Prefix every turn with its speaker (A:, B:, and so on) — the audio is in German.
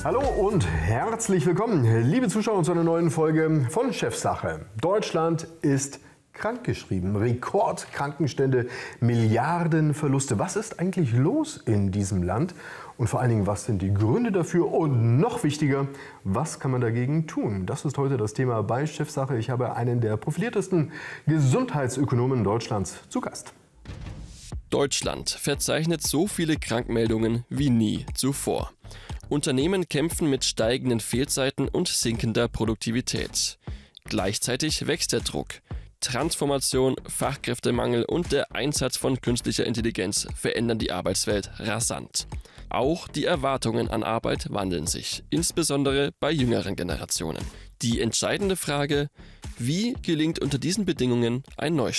A: Hallo und herzlich willkommen, liebe Zuschauer, zu einer neuen Folge von Chefsache. Deutschland ist krankgeschrieben. Rekordkrankenstände, Milliardenverluste. Was ist eigentlich los in diesem Land? Und vor allen Dingen, was sind die Gründe dafür? Und noch wichtiger, was kann man dagegen tun? Das ist heute das Thema bei Chefsache. Ich habe einen der profiliertesten Gesundheitsökonomen Deutschlands zu Gast.
B: Deutschland verzeichnet so viele Krankmeldungen wie nie zuvor. Unternehmen kämpfen mit steigenden Fehlzeiten und sinkender Produktivität. Gleichzeitig wächst der Druck. Transformation, Fachkräftemangel und der Einsatz von künstlicher Intelligenz verändern die Arbeitswelt rasant. Auch die Erwartungen an Arbeit wandeln sich, insbesondere bei jüngeren Generationen. Die entscheidende Frage: Wie gelingt unter diesen Bedingungen ein Neustart?